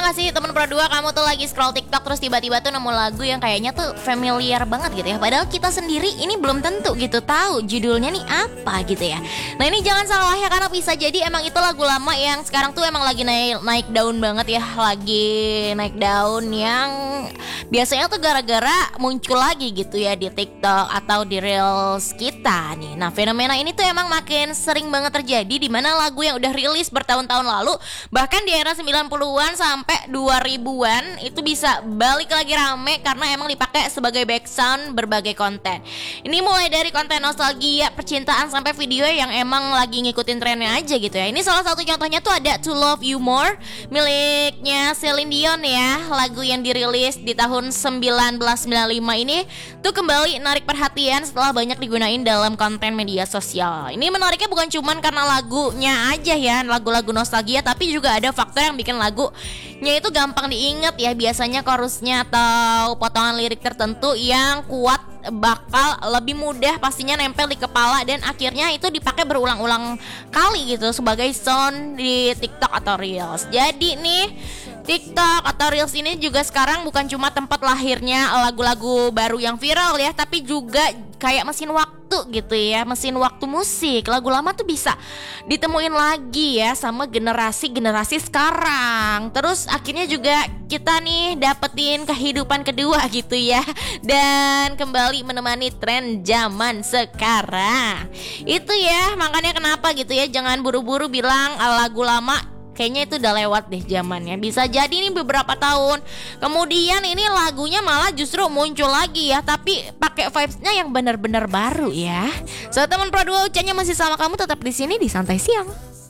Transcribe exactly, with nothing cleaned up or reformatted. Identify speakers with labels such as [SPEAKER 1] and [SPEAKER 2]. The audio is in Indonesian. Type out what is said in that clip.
[SPEAKER 1] gak sih temen Pro dua, kamu tuh lagi scroll TikTok terus tiba-tiba tuh nemu lagu yang kayaknya tuh familiar banget gitu ya, padahal kita sendiri ini belum tentu gitu tahu judulnya nih apa gitu ya. Nah ini jangan salah ya, karena bisa jadi emang itu lagu lama yang sekarang tuh emang lagi naik naik daun banget ya, lagi naik daun yang biasanya tuh gara-gara muncul lagi gitu ya di TikTok atau di Reels kita nih. Nah fenomena ini tuh emang makin sering banget terjadi, di mana lagu yang udah rilis bertahun-tahun lalu, bahkan di era sembilan puluhan sampai dua ribuan itu bisa balik lagi rame karena emang dipakai sebagai background berbagai konten. Ini mulai dari konten nostalgia, percintaan, sampai video yang emang lagi ngikutin trennya aja gitu ya. Ini salah satu contohnya tuh ada To Love You More miliknya Celine Dion ya. Lagu yang dirilis di tahun seribu sembilan ratus sembilan puluh lima ini tuh kembali narik perhatian setelah banyak digunain dalam konten media sosial. Ini menariknya bukan cuman karena lagunya aja ya, lagu-lagu nostalgia, tapi juga ada faktor yang bikin lagunya itu gampang diingat ya. Biasanya chorusnya atau potongan lirik tertentu yang kuat bakal lebih mudah pastinya nempel di kepala, dan akhirnya itu dipakai berulang-ulang kali gitu sebagai sound di TikTok atau Reels. Jadi nih TikTok atau Reels ini juga sekarang bukan cuma tempat lahirnya lagu-lagu baru yang viral ya, tapi juga kayak mesin waktu gitu ya, mesin waktu musik. Lagu lama tuh bisa ditemuin lagi ya sama generasi-generasi sekarang. Terus akhirnya juga kita nih dapetin kehidupan kedua gitu ya, dan kembali menemani tren zaman sekarang. Itu ya, makanya kenapa gitu ya, jangan buru-buru bilang lagu lama kayaknya itu udah lewat deh zamannya. Bisa jadi nih beberapa tahun kemudian ini lagunya malah justru muncul lagi ya, tapi pakai vibes-nya yang benar-benar baru ya. So teman Pro dua, Ucanya masih sama kamu tetap di sini di Santai Siang.